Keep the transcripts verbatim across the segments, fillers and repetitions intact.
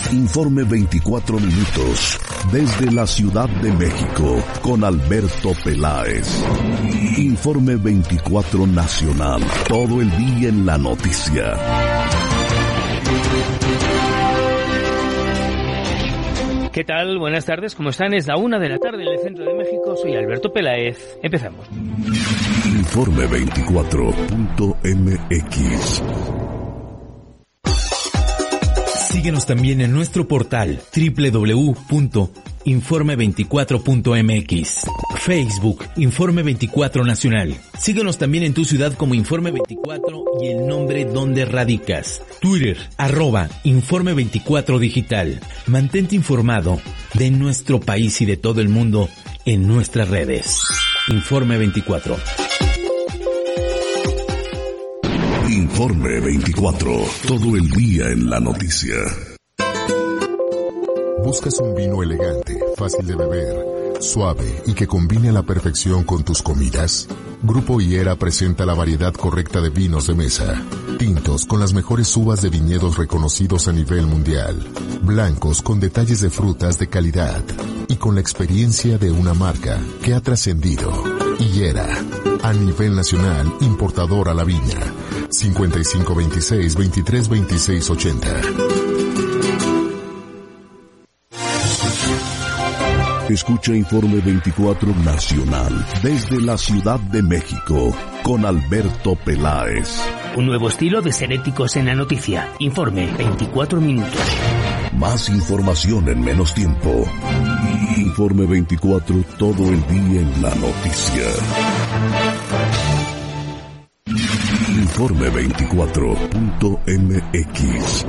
Informe veinticuatro minutos, desde la Ciudad de México, con Alberto Peláez. Informe veinticuatro nacional, todo el día en la noticia. ¿Qué tal? Buenas tardes, ¿cómo están? Es la una de la tarde en el centro de México. Soy Alberto Peláez. Empezamos. Informe veinticuatro punto m x. Síguenos también en nuestro portal doble u doble u doble u punto informe veinticuatro punto m x. Facebook, Informe veinticuatro Nacional. Síguenos también en tu ciudad como Informe veinticuatro y el nombre donde radicas. Twitter, arroba Informe veinticuatro Digital. Mantente informado de nuestro país y de todo el mundo en nuestras redes. Informe veinticuatro. Informe veinticuatro, todo el día en la noticia. ¿Buscas un vino elegante, fácil de beber, suave y que combine a la perfección con tus comidas? Grupo Higuera presenta la variedad correcta de vinos de mesa. Tintos con las mejores uvas de viñedos reconocidos a nivel mundial. Blancos con detalles de frutas de calidad. Y con la experiencia de una marca que ha trascendido. Higuera, a nivel nacional, importador a la viña. cincuenta y cinco veintiséis veintitrés veintiséis ochenta. Escucha Informe veinticuatro Nacional, desde la Ciudad de México, con Alberto Peláez. Un nuevo estilo de ser éticos en la noticia. Informe veinticuatro minutos. Más información en menos tiempo. Informe veinticuatro, todo el día en la noticia. Informe veinticuatro punto m x.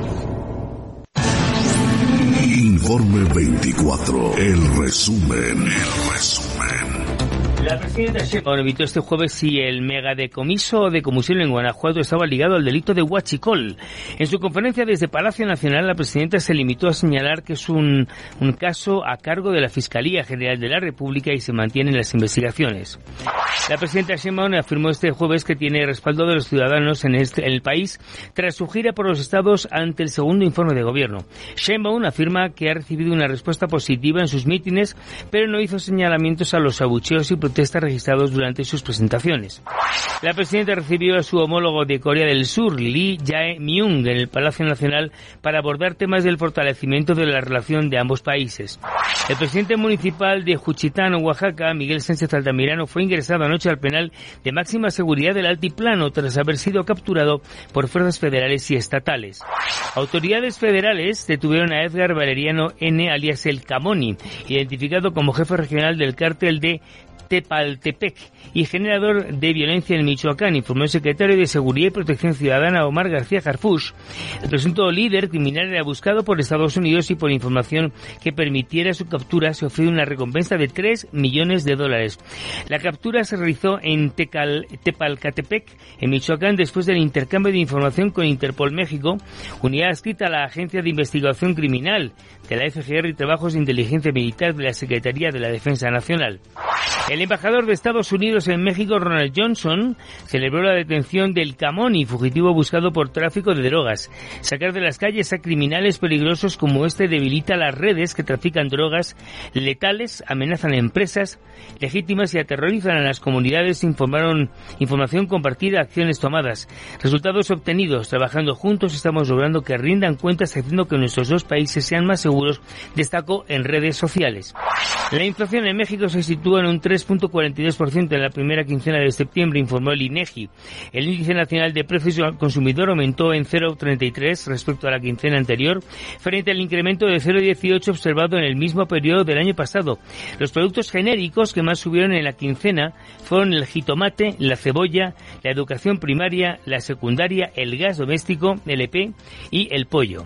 Informe veinticuatro, el resumen, el resumen. La presidenta Sheinbaum evitó este jueves si el megadecomiso de combustible en Guanajuato estaba ligado al delito de huachicol. En su conferencia desde Palacio Nacional, la presidenta se limitó a señalar que es un, un caso a cargo de la Fiscalía General de la República y se mantienen las investigaciones. La presidenta Sheinbaum afirmó este jueves que tiene respaldo de los ciudadanos en, este, en el país tras su gira por los estados ante el segundo informe de gobierno. Sheinbaum afirma que ha recibido una respuesta positiva en sus mítines, pero no hizo señalamientos a los abucheos y protestas registrados durante sus presentaciones. La presidenta recibió a su homólogo de Corea del Sur, Lee Jae-myung, en el Palacio Nacional para abordar temas del fortalecimiento de la relación de ambos países. El presidente municipal de Juchitán, Oaxaca, Miguel Sánchez Altamirano, fue ingresado anoche al penal de máxima seguridad del Altiplano tras haber sido capturado por fuerzas federales y estatales. Autoridades federales detuvieron a Edgar Valeriano N., alias El Camoni, identificado como jefe regional del cártel de Tepaltepec y generador de violencia en Michoacán, informó el secretario de Seguridad y Protección Ciudadana Omar García Harfuch. El presunto líder criminal era buscado por Estados Unidos y por información que permitiera su captura se ofreció una recompensa de tres millones de dólares. La captura se realizó en Tecal, Tepalcatepec, en Michoacán, después del intercambio de información con Interpol México, unidad adscrita a la Agencia de Investigación Criminal de la F G R y Trabajos de Inteligencia Militar de la Secretaría de la Defensa Nacional. El embajador de Estados Unidos en México, Ronald Johnson, celebró la detención del Camoni, fugitivo buscado por tráfico de drogas. Sacar de las calles a criminales peligrosos como este debilita las redes que trafican drogas letales, amenazan a empresas legítimas y aterrorizan a las comunidades, informaron información compartida, acciones tomadas. Resultados obtenidos. Trabajando juntos estamos logrando que rindan cuentas haciendo que nuestros dos países sean más seguros, destacó en redes sociales. La inflación en México se sitúa en un tres punto cuarenta y dos por ciento en la primera quincena de septiembre, informó el INEGI. El índice nacional de precios al consumidor aumentó en cero coma treinta y tres respecto a la quincena anterior, frente al incremento de cero coma dieciocho observado en el mismo periodo del año pasado. Los productos genéricos que más subieron en la quincena fueron el jitomate, la cebolla, la educación primaria, la secundaria, el gas doméstico, L P y el pollo.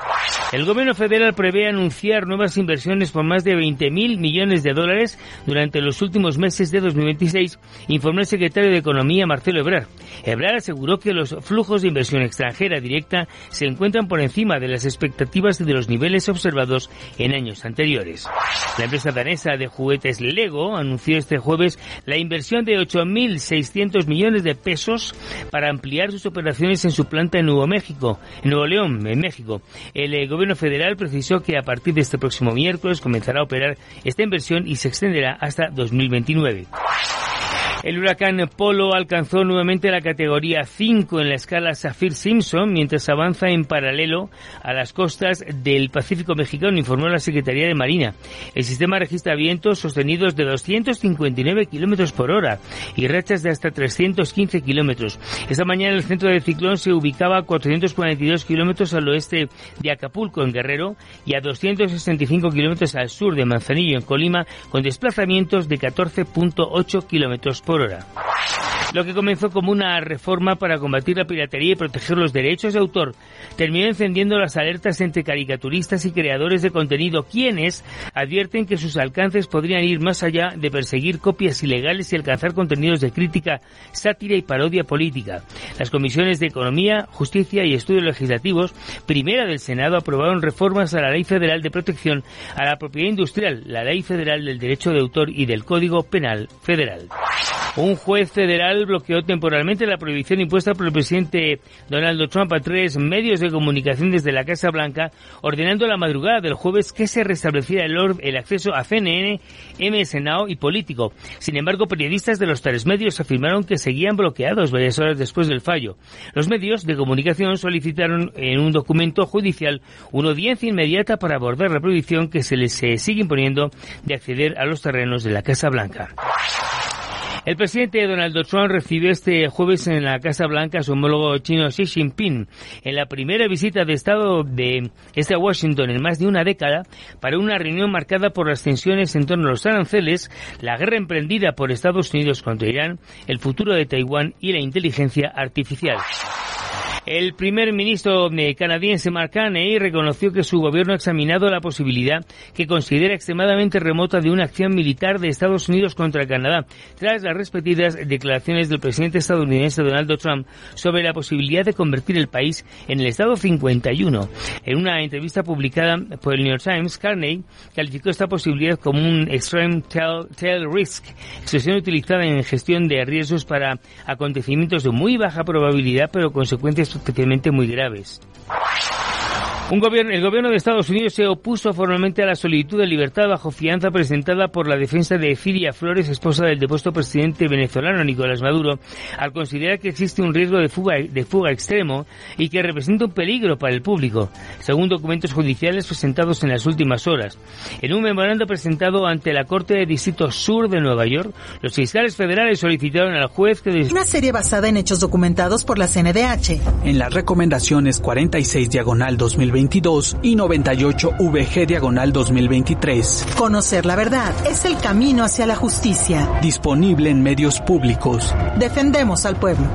El gobierno federal prevé anunciar nuevas inversiones por más de veinte mil millones de dólares durante los últimos meses de dos mil veintiséis, informó el secretario de Economía, Marcelo Ebrard. Ebrard aseguró que los flujos de inversión extranjera directa se encuentran por encima de las expectativas y de los niveles observados en años anteriores. La empresa danesa de juguetes Lego anunció este jueves la inversión de ocho mil seiscientos millones de pesos para ampliar sus operaciones en su planta en Nuevo México, en Nuevo León, en México. El gobierno gobierno federal precisó que a partir de este próximo miércoles comenzará a operar esta inversión y se extenderá hasta dos mil veintinueve. El huracán Polo alcanzó nuevamente la categoría cinco en la escala Saffir-Simpson mientras avanza en paralelo a las costas del Pacífico mexicano, informó la Secretaría de Marina. El sistema registra vientos sostenidos de doscientos cincuenta y nueve kilómetros por hora y rachas de hasta trescientos quince kilómetros. Esta mañana el centro del ciclón se ubicaba a cuatrocientos cuarenta y dos kilómetros al oeste de Acapulco, en Guerrero, y a doscientos sesenta y cinco kilómetros al sur de Manzanillo, en Colima, con desplazamientos de catorce punto ocho kilómetros por hora. Lo que comenzó como una reforma para combatir la piratería y proteger los derechos de autor terminó encendiendo las alertas entre caricaturistas y creadores de contenido, quienes advierten que sus alcances podrían ir más allá de perseguir copias ilegales y alcanzar contenidos de crítica, sátira y parodia política. Las comisiones de Economía, Justicia y Estudios Legislativos, primera del Senado, aprobaron reformas a la Ley Federal de Protección a la Propiedad Industrial, la Ley Federal del Derecho de Autor y del Código Penal Federal. Un juez federal bloqueó temporalmente la prohibición impuesta por el presidente Donald Trump a tres medios de comunicación desde la Casa Blanca, ordenando la madrugada del jueves que se restableciera el, el acceso a C N N, M S Now y Político. Sin embargo, periodistas de los tres medios afirmaron que seguían bloqueados varias horas después del fallo. Los medios de comunicación solicitaron en un documento judicial una audiencia inmediata para abordar la prohibición que se les eh, sigue imponiendo de acceder a los terrenos de la Casa Blanca. El presidente Donald Trump recibió este jueves en la Casa Blanca a su homólogo chino Xi Jinping en la primera visita de Estado de este a Washington en más de una década para una reunión marcada por las tensiones en torno a los aranceles, la guerra emprendida por Estados Unidos contra Irán, el futuro de Taiwán y la inteligencia artificial. El primer ministro canadiense Mark Carney reconoció que su gobierno ha examinado la posibilidad que considera extremadamente remota de una acción militar de Estados Unidos contra Canadá, tras las respectivas declaraciones del presidente estadounidense Donald Trump sobre la posibilidad de convertir el país en el Estado cincuenta y uno. En una entrevista publicada por el New York Times, Carney calificó esta posibilidad como un extreme tail, tail risk, expresión utilizada en gestión de riesgos para acontecimientos de muy baja probabilidad pero consecuencias especialmente muy graves. Un gobierno, el gobierno de Estados Unidos se opuso formalmente a la solicitud de libertad bajo fianza presentada por la defensa de Fidia Flores, esposa del depuesto presidente venezolano Nicolás Maduro, al considerar que existe un riesgo de fuga, de fuga extremo y que representa un peligro para el público, según documentos judiciales presentados en las últimas horas. En un memorando presentado ante la Corte de Distrito Sur de Nueva York, los fiscales federales solicitaron al juez que... Des... Una serie basada en hechos documentados por la C N D H. En las recomendaciones cuarenta y seis diagonal dos mil veintidós y noventa y ocho V G diagonal dos mil veintitrés. Conocer la verdad es el camino hacia la justicia. Disponible en medios públicos. Defendemos al pueblo.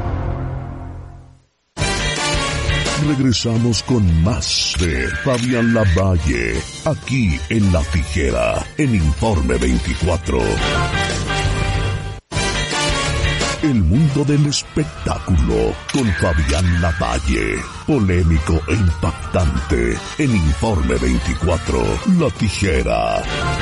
Regresamos con más de Fabián Lavalle, aquí en La Tijera, en Informe veinticuatro. El mundo del espectáculo con Fabián Lavalle, polémico e impactante en Informe veinticuatro, La Tijera.